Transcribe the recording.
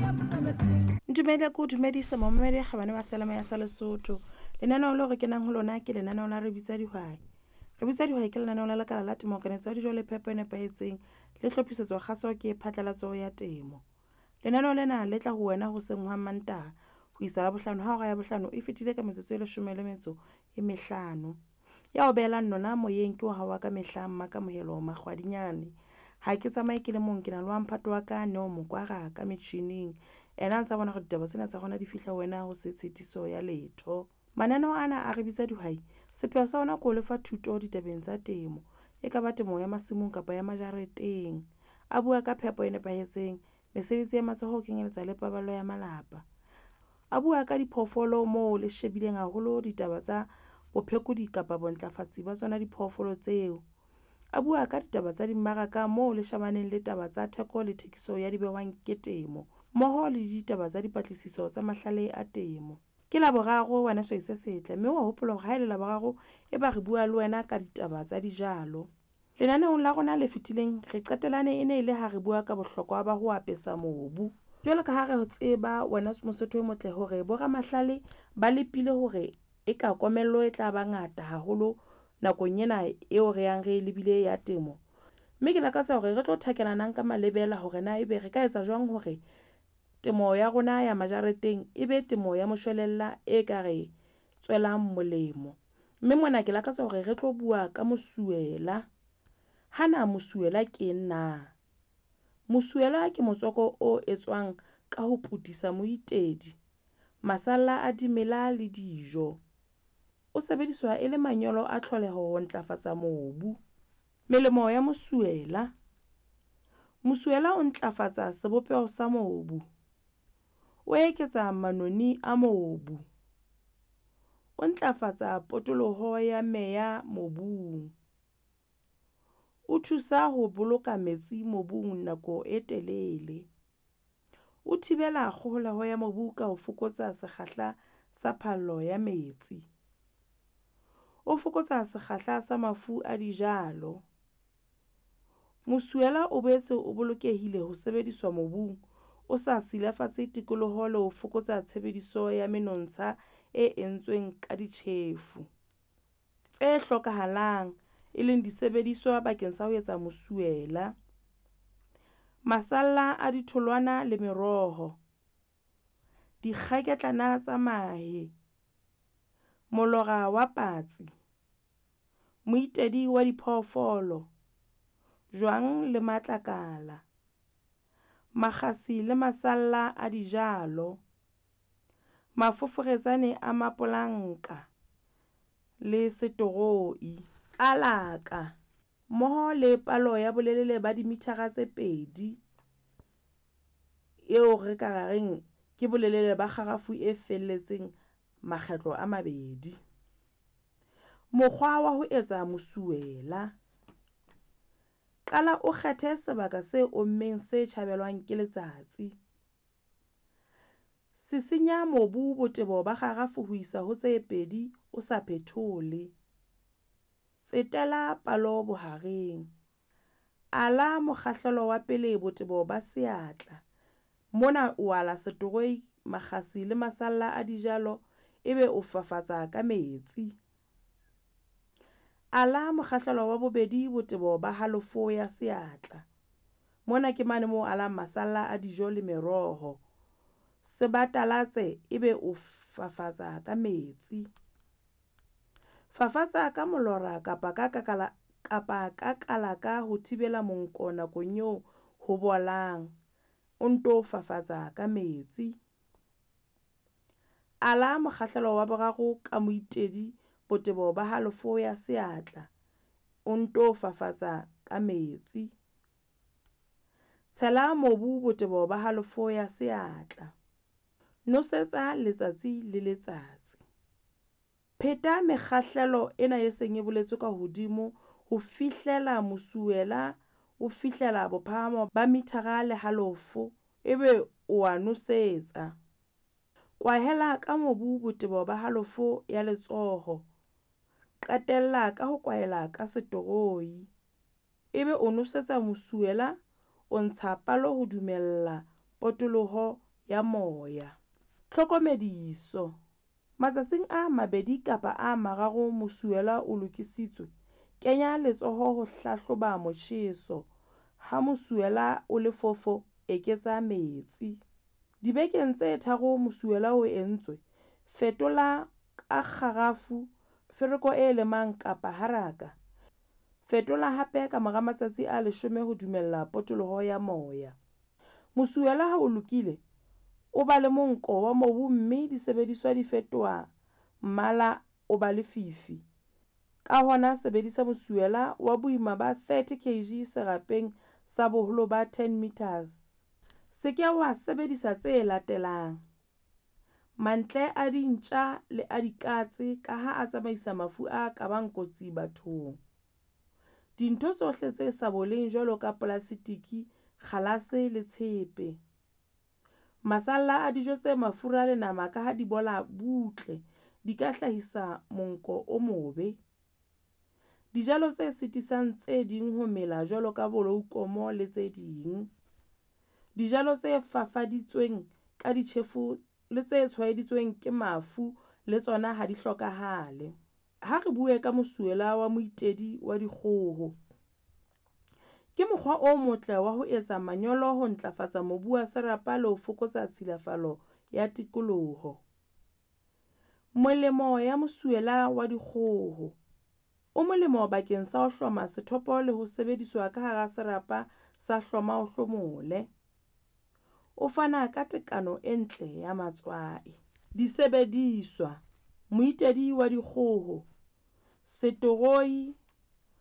Ntumele ko dumedisa momamedi kgabane wa Salama ya sa Lesotho. Lenaneo le re kenang ho lona ke lenaneo la re bitsa dihwai. Re bitsa dihwai ke lenaneo la lekala la temo ka netso ya dijo le phepo e nepahetseng le hlophisetso kgaso ke phatlalatso ya temo. Lenaneo lena le tla ho wena ho seng hwa Mantaha ho isa la bohlano ha hora ya bohlano e fetile ka metsotso e 15 ya o behela nona moyeng ke wa hawa ka mehla mmaka mohelo makgwadinyane. Ha ke tsamaye ke le mong ke na le wa mphato wa ka Neo Mokwara ka metjhining ena ntse bona gore ditaba tsena tsa gona di fihla wena ho se tshetiso ya letho. Mananeo ana a re bitsa dihwai sepheo sa ona ko lefa thuto ditabeng tsa temo e ka ba temo ya masimong kapa ya majareteng. A bua ka phepo e nepahetseng, mesebetsi ya matsoho ho kenyeletsa le paballo ya malapa. A bua ka diphoofolo moo le shebileng haholo ditaba tsa bophekudi kapa bontlafatsi ba tsona diphoofolo tseo. A bua ka ditaba tsa dimmaraka moo le shabaneng le taba tsa theko le thekiso ya dibewang ke temo mmoho le ditaba tsa dipatlisiso tsa mahlale a temo. Ke Laboraro wena se setle mme wa hopola hore ha ile Laboraro e ba re bua le wena ka ditaba tsa dijalo. Lenaneong la rona le fetileng re qetelane e ne ile ha re bua ka bohlokwa ba ho apesa mobu. Jwale ka ha re tseba wena Mosotho e motle hore bo ramahlale ba lepile hore e ka komello e tla ba ngata haholo nakong ena eo re yang re lebile ya temo. Mme ke lakatsa hore re tlo thakelanang ka malebela hore na ebe re ka etsa jwang hore temo ya rona ya majareteng ebe temo ya moshwelella e ka re tswelang molemo. Mme mona ke lakatsa hore re tlo bua ka mosuela. Hana mosuela ke nna. Mosuela ke motswako o etswang ka ho putisa moitedi, masalla a dimela le dijo. O sebediswa e le manyolo a tlholeho ho ntlafatsa mobu. Melemo ya mosuela. Mosuela o ntlafatsa sebopeho sa mobu. O eketsa manoni a mobu. O ntlafatsa potoloho ya meya mobung. O thusa ho boloka metsi mobung nako e telele. O thibela kgoholeho ya mobu ka ho fokotsa sekgahla sa phallo ya metsi. O fokotsa sekgahla sa mafu a dijalo. Mosuela o boetse o bolokehile ho sebediswa mobung o sa silafatse tikoloho le ho fokotsa tshebediso ya menontsha e entsweng ka ditjhefu. Tse hlokahalang e leng disebediswa bakeng sa ho etsa mosuela. Masalla a ditholwana le meroho. Dikgaketlana tsa mahe. Molora wa patsi. Moitedi wa diphoofolo. Jwang le matlakala. Makgasi le masalla a dijalo. Mafoforetsane a mapolanka le setoroi. Kalaka mmoho le palo ya bolelele ba dimithara tse 2 eo re ka reng ke bolelele ba kgarafu e felletseng makgetlo a 2. Mokgwa wa ho etsa mosuela. Qala o kgethe sebaka se ommeng se tjhabelwang ke letsatsi. Sisinya mobu botebo ba kgarafu ho isa ho tse 2 o sa phethole. Tsetela palo bohareng. Ala mokgahlelo wa pele botebo ba seatla. Mona o ala setoroi, makgasi le masalla a dijalo ebe o fafatsa ka metsi. Ala mokgahlelo wa bobedi botebo ba halofo ya seatla. Mona ke mane mo ala masalla a dijo le meroho. Sebatalatse ebe o fafatsa ka metsi. Fafatsa ka molora kapa ka kalaka ho thibela monko nakong eo ho bolang. O nto fafatsa ka metsi. Ala mokgahlelo wa boraro ka moitedi botebo ba halofo ya seatla. O nto fafatsa ka metsi. Tshela mobu botebo ba halofo ya seatla. Nosetsa letsatsi le letsatsi. Pheta mekgahlelo ena e seng e boletswe ka hodimo ho fihlela mosuela o fihlela bophahamo ba mithara le halofo ebe o a nosetsa. Kwahela ka mobu botebo ba halofo ya letsoho. Qetella ka ho kwahela ka setoroi. Ebe o nosetsa mosuela o ntsha palo ho dumella potoloho ya moya. Tlhokomediso. Matsatsing a 2 kapa a 3 mosuwela o lokisitswe, kenya letsoho ho hlahloba motjheso. Ha mosuwela o le fofo, eketsa metsi. Dibekeng tse 3 mosuwela o entswe, fetola ka kgarafu, fereko e lemang kapa haraka. Fetola hape ka mora matsatsi a 10 ho dumella potoloho ya moya. Mosuwela ha o lokile, o ba le monko wa mobu mme disebediswa di fetoha mmala o ba lefifi. Ka hona sebedisa mosuwela wa boima ba 30 kg serapeng sa boholo ba 10 meters. Se ke wa sebedisa tse latelang: mantle a dintja le a dikatse ka ha a tsamaisa mafu a ka bang kotsi bathong. Dintho tsohle tse sa boleng jwalo ka plasitiki, kgalase le tshepe. Masalla a dijo tse mafura le nama ka ha di bola butle, di ka hlahisa monko o mobe. Dijalo tse sitisang tse ding ho mela jwalo ka bolaukomo le tse ding. Dijalo tse fafaditsweng ka ditjhefu le tse tshwaeditsweng ke mafu le tsona ha di hlokahale. Ha re bue ka mosuwela wa moitedi wa dikgoho. Ke mokgwa o motle wa ho etsa manyolo ho ntlafatsa mobu wa serapa le ho fokotsa tshilafalo ya tikoloho. Molemo ya mosuwela wa dikgoho. O molemo bakeng sa ho hloma sethopo le ho sebediswa ka hara serapa sa hloma ho hlomole. O fana ka tekano e ntle ya matswai. Disebediswa. Moitedi wa dikgoho, setoroi,